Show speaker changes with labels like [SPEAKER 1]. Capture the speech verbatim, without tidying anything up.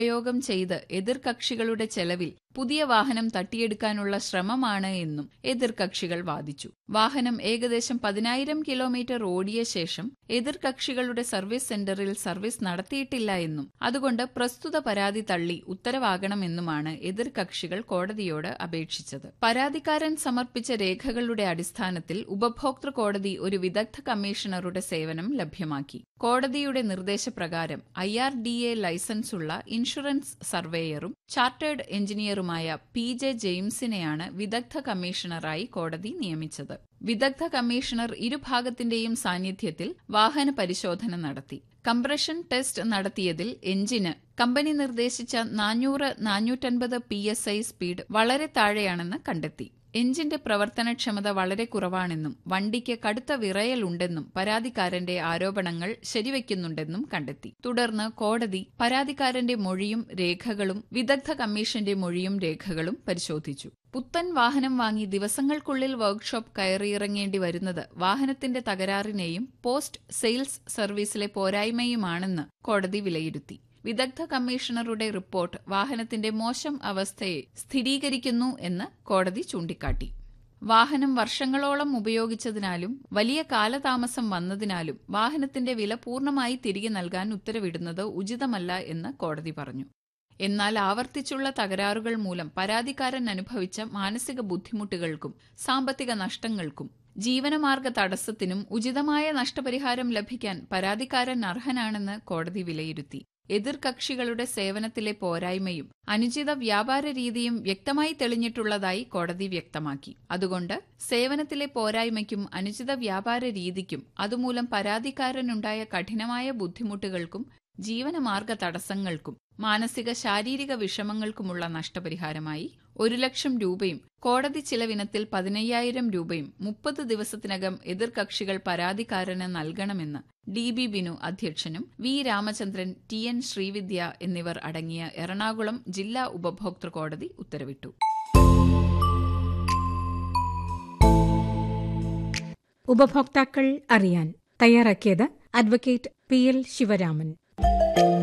[SPEAKER 1] ഉപയോഗം ചെയ്ത് എതിർകക്ഷികളുടെ ചെലവിൽ പുതിയ വാഹനം തട്ടിയെടുക്കാനുള്ള ശ്രമമാണ് എന്നും എതിർകക്ഷികൾ വാദിച്ചു. വാഹനം ഏകദേശം പതിനായിരം കിലോമീറ്റർ ഓടിയ ശേഷം എതിർകക്ഷികളുടെ സർവീസ് സെന്ററിൽ സർവീസ് നടത്തിയിട്ടില്ല എന്നും അതുകൊണ്ട് പ്രസ്തുത പരാതി തള്ളി ഉത്തരവാകണമെന്നുമാണ് എതിർകക്ഷികൾ കോടതിയോട് അപേക്ഷിച്ചത്. പരാതിക്കാരൻ സമർപ്പിച്ച രേഖകളുടെ അടിസ്ഥാനത്തിൽ ഉപഭോക്തൃ കോടതി ഒരു വിദഗ്ധ കമ്മീഷണറുടെ സേവനം ലഭ്യമാക്കി. കോടതിയുടെ നിർദ്ദേശപ്രകാരം I R D A ലൈസൻസുള്ള insurance സർവേയറും chartered എഞ്ചിനീയറുമായ P J ജെയിംസിനെയാണ് വിദഗ്ധ കമ്മീഷണറായി കോടതി നിയമിച്ചത്. വിദഗ്ധ കമ്മീഷണർ ഇരുഭാഗത്തിന്റെയും സാന്നിധ്യത്തിൽ വാഹന പരിശോധന നടത്തി. കംപ്രഷൻ ടെസ്റ്റ് നടത്തിയതിൽ എഞ്ചിന് കമ്പനി നിർദ്ദേശിച്ച നാനൂറ് നാനൂറ്റൻപത് പി എസ് ഐ സ്പീഡ് വളരെ താഴെയാണെന്ന് കണ്ടെത്തി. എഞ്ചിന്റെ പ്രവർത്തനക്ഷമത വളരെ കുറവാണെന്നും വണ്ടിക്ക് കടുത്ത വിറയലുണ്ടെന്നും പരാതിക്കാരന്റെ ആരോപണങ്ങൾ ശരിവയ്ക്കുന്നുണ്ടെന്നും കണ്ടെത്തി. തുടർന്ന് കോടതി പരാതിക്കാരന്റെ മൊഴിയും രേഖകളും വിദഗ്ധ കമ്മീഷന്റെ മൊഴിയും രേഖകളും പരിശോധിച്ചു. പുത്തൻ വാഹനം വാങ്ങി ദിവസങ്ങൾക്കുള്ളിൽ വർക്ക്ഷോപ്പ് കയറിയിറങ്ങേണ്ടി വരുന്നത് വാഹനത്തിന്റെ തകരാറിനെയും പോസ്റ്റ് സെയിൽസ് സർവീസിലെ പോരായ്മയുമാണെന്ന് കോടതി വിലയിരുത്തി. വിദഗ്ധ കമ്മീഷണറുടെ റിപ്പോർട്ട് വാഹനത്തിന്റെ മോശം അവസ്ഥയെ സ്ഥിരീകരിക്കുന്നു എന്ന് കോടതി ചൂണ്ടിക്കാട്ടി. വാഹനം വർഷങ്ങളോളം ഉപയോഗിച്ചതിനാലും വലിയ കാലതാമസം വന്നതിനാലും വാഹനത്തിന്റെ വില പൂർണ്ണമായി തിരികെ നൽകാൻ ഉത്തരവിടുന്നത് ഉചിതമല്ല എന്ന് കോടതി പറഞ്ഞു. എന്നാൽ ആവർത്തിച്ചുള്ള തകരാറുകൾ മൂലം പരാതിക്കാരൻ അനുഭവിച്ച മാനസിക ബുദ്ധിമുട്ടുകൾക്കും സാമ്പത്തിക നഷ്ടങ്ങൾക്കും ജീവനമാർഗ തടസ്സത്തിനും ഉചിതമായ നഷ്ടപരിഹാരം ലഭിക്കാൻ പരാതിക്കാരൻ അർഹനാണെന്ന് കോടതി വിലയിരുത്തി. എതിർകക്ഷികളുടെ സേവനത്തിലെ പോരായ്മയും അനുചിത വ്യാപാര രീതിയും വ്യക്തമായി തെളിഞ്ഞിട്ടുള്ളതായി കോടതി വ്യക്തമാക്കി. അതുകൊണ്ട് സേവനത്തിലെ പോരായ്മയ്ക്കും അനുചിത വ്യാപാര രീതിക്കും അതുമൂലം പരാതിക്കാരനുണ്ടായ കഠിനമായ ബുദ്ധിമുട്ടുകൾക്കും ജീവനമാർഗ തടസ്സങ്ങൾക്കും മാനസിക ശാരീരിക വിഷമങ്ങൾക്കുമുള്ള നഷ്ടപരിഹാരമായി ഒരു ലക്ഷം രൂപയും കോടതി ചിലവിനത്തിൽ പതിനയ്യായിരം രൂപയും മുപ്പത് ദിവസത്തിനകം എതിർകക്ഷികൾ പരാതിക്കാരന് നൽകണമെന്ന് ഡി ബി ബിനു അധ്യക്ഷനും V Ramachandran, T N Srividya എന്നിവർ അടങ്ങിയ എറണാകുളം ജില്ലാ ഉപഭോക്തൃ കോടതി ഉത്തരവിട്ടു.
[SPEAKER 2] ഉപഭോക്താക്കൾ അറിയാൻ തയ്യാറാക്കിയത് അഡ്വക്കേറ്റ് പി എൽ ശിവരാമൻ.